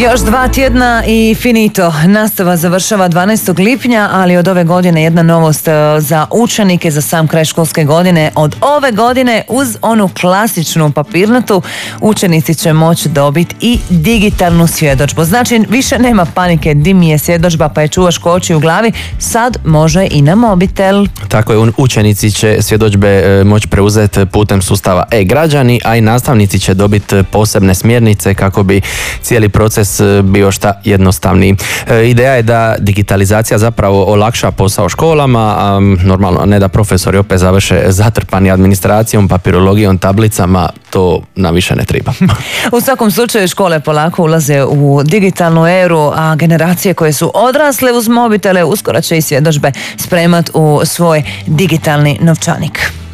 Još 2 tjedna i finito. Nastava završava 12. lipnja, ali od ove godine jedna novost za učenike za sam kraj školske godine. Od ove godine uz onu klasičnu papirnatu učenici će moći dobiti i digitalnu svjedodžbu. Znači više nema panike di mi je svjedodžba pa je čuvaš ko oči u glavi, sad može i na mobitel. Tako je, učenici će svjedodžbe moći preuzeti putem sustava e-građani, a i nastavnici će dobiti posebne smjernice kako bi cijeli proces bio šta jednostavniji. Ideja je da digitalizacija zapravo olakša posao školama, a normalno ne da profesori opet završe zatrpani administracijom, papirologijom, tablicama, to nam više ne treba. U svakom slučaju škole polako ulaze u digitalnu eru, a generacije koje su odrasle uz mobitele uskoro će i svjedodžbe spremat u svoj digitalni novčanik.